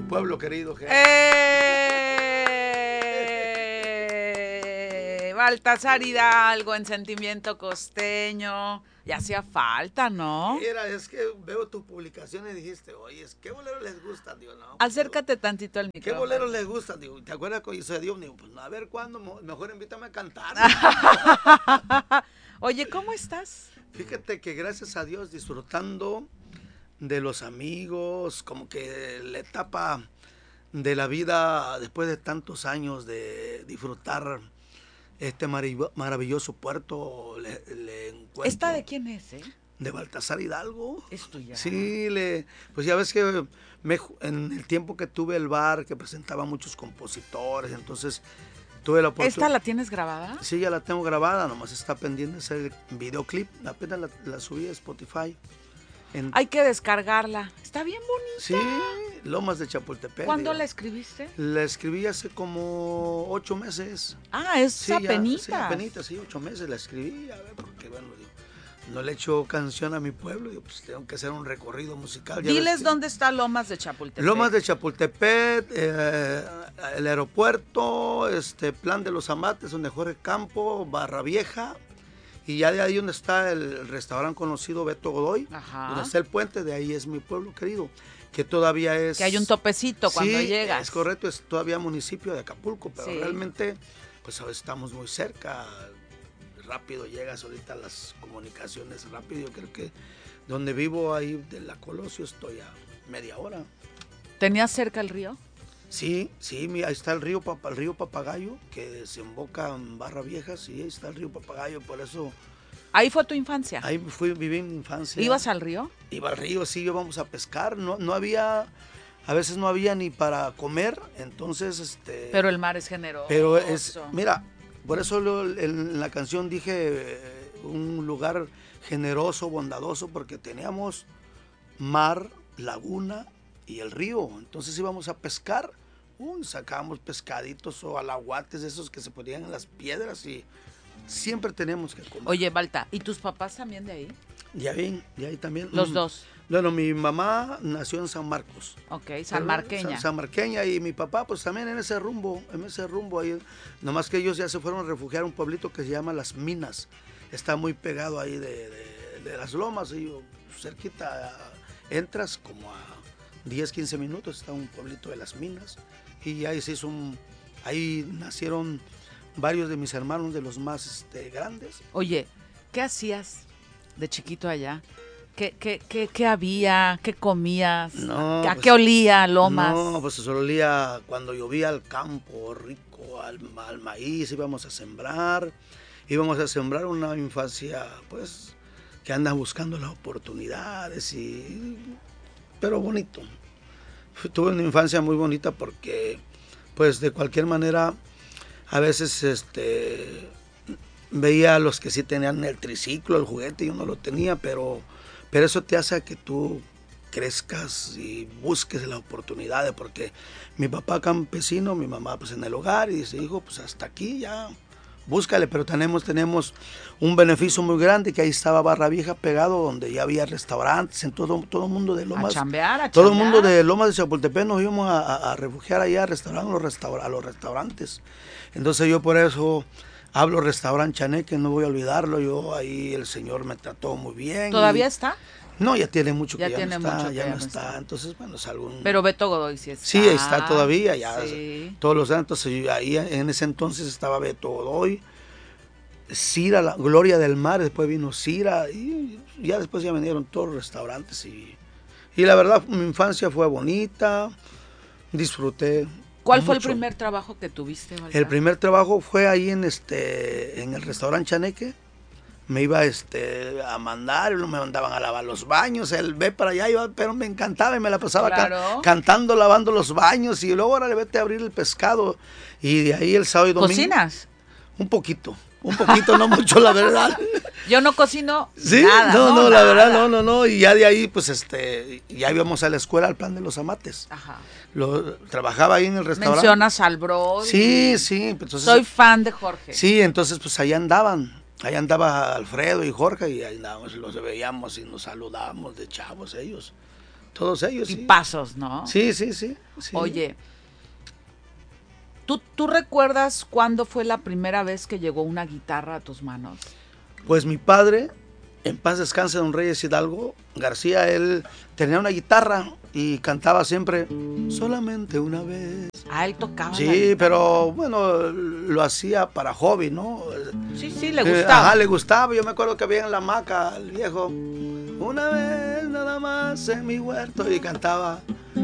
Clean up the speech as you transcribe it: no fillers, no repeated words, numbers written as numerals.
pueblo querido. Baltasar Hidalgo en Sentimiento Costeño. Ya hacía falta, ¿no? Mira, es que veo tus publicaciones y dijiste, oye, ¿qué boleros les gustan? Digo, no. Acércate tantito al ¿Qué micrófono. boleros les gustan? Digo, ¿te acuerdas cuando se dio? Digo, pues a ver cuándo, mejor invítame a cantar. Oye, ¿cómo estás? Fíjate que gracias a Dios disfrutando de los amigos, como que la etapa de la vida después de tantos años de disfrutar este maravilloso puerto, le encuentro. ¿Esta de quién es, De Baltasar Hidalgo. Es tuya. Sí, pues ya ves que en el tiempo que tuve el bar, que presentaba muchos compositores, entonces tuve la oportunidad. ¿Esta la tienes grabada? Sí, ya la tengo grabada, nomás está pendiente de hacer el videoclip, apenas la subí a Spotify. Hay que descargarla, está bien bonita. Sí, Lomas de Chapultepec. ¿Cuándo la escribiste? La escribí hace como 8 meses. Ah, es sí, apenitas. Sí, apenitas, sí, 8 meses la escribí, a ver, porque bueno, digo, no le echo canción a mi pueblo, digo, pues tengo que hacer un recorrido musical. Diles dónde está Lomas de Chapultepec. Lomas de Chapultepec, el aeropuerto, Plan de los Amates, donde Jorge Campo, Barra Vieja, y ya de ahí donde está el restaurante conocido Beto Godoy, Ajá. donde está el puente, de ahí es mi pueblo querido, que todavía es... Que hay un topecito cuando llegas. Es correcto, es todavía municipio de Acapulco, pero sí. Realmente, pues estamos muy cerca, rápido llegas ahorita a las comunicaciones, rápido, yo creo que donde vivo ahí de la Colosio estoy a media hora. ¿Tenías cerca el río? Sí, ahí está el río Papagayo, que desemboca en Barra Vieja, sí, ahí está el río Papagayo, por eso... ¿Ahí fue tu infancia? Ahí viví mi infancia. ¿Ibas al río? Iba al río, sí, íbamos a pescar, no había, a veces no había ni para comer, entonces... Pero el mar es generoso. Pero mira, por eso en la canción dije un lugar generoso, bondadoso, porque teníamos mar, laguna y el río. Entonces íbamos a pescar, sacábamos pescaditos o alaguates, esos que se ponían en las piedras y siempre teníamos que comer. Oye, Balta, ¿y tus papás también de ahí? De ahí también. Los dos. Bueno, mi mamá nació en San Marcos. Ok, sanmarqueña. Sanmarqueña, y mi papá pues también en ese rumbo ahí. Nomás que ellos ya se fueron a refugiar a un pueblito que se llama Las Minas. Está muy pegado ahí de las lomas, y cerquita entras como a 10, 15 minutos, está un pueblito de Las Minas. Y ahí ahí nacieron varios de mis hermanos, de los más grandes. Oye, ¿qué hacías de chiquito allá? ¿Qué había? ¿Qué comías? No, ¿A qué olía Lomas? No, pues se olía cuando llovía al campo, rico, al maíz, íbamos a sembrar una infancia, pues, que anda buscando las oportunidades, pero bonito. Tuve una infancia muy bonita porque, pues, de cualquier manera, a veces, veía a los que sí tenían el triciclo, el juguete, yo no lo tenía, pero eso te hace a que tú crezcas y busques las oportunidades, porque mi papá campesino, mi mamá pues en el hogar, y dice, hijo, pues hasta aquí ya, búscale, pero tenemos un beneficio muy grande, que ahí estaba Barra Vieja pegado, donde ya había restaurantes, en todo el mundo de Lomas. A chambear. Todo el mundo de Lomas de Chapultepec nos íbamos a refugiar allá a los restaurantes. Entonces yo por eso hablo restaurante Chaneque, no voy a olvidarlo. Yo ahí el señor me trató muy bien. ¿Todavía está? No, ya tiene mucho que ya no está. Entonces, bueno, es algún... Pero Beto Godoy sí está. Sí, está todavía, ya. Sí. Todos los años, entonces ahí en ese entonces estaba Beto Godoy, Cira, la Gloria del Mar, después vino Cira, y ya después ya vinieron todos los restaurantes. Y la verdad, mi infancia fue bonita, disfruté. ¿Cuál fue el primer trabajo que tuviste, Balta? El primer trabajo fue ahí en el restaurante Chaneque. Me iba a mandar, y me mandaban a lavar los baños, él ve para allá, pero me encantaba y me la pasaba cantando, lavando los baños, y luego ahora le vete a abrir el pescado, y de ahí el sábado y domingo. ¿Cocinas? Un poquito, no mucho, la verdad. Yo no cocino ¿Sí? nada. No, la verdad, no, y ya de ahí, pues, ya íbamos a la escuela al Plan de los Amates. Ajá. Trabajaba ahí en el restaurante. Mencionas al Bro. Sí, entonces. Soy fan de Jorge. Sí, entonces, pues, ahí andaban. Ahí andaba Alfredo y Jorge, y ahí andábamos, los veíamos y nos saludábamos de chavos ellos. Todos ellos, sí. Tipazos, ¿no? Sí, sí, sí. Oye, ¿tú recuerdas cuándo fue la primera vez que llegó una guitarra a tus manos? Pues mi padre, en paz descanse, don Reyes Hidalgo García, él tenía una guitarra y cantaba siempre solamente una vez. Ah, él tocaba. Sí, pero bueno, lo hacía para hobby, ¿no? Sí, le gustaba. Ajá, le gustaba. Yo me acuerdo que había en la hamaca el viejo, una vez nada más en mi huerto, y cantaba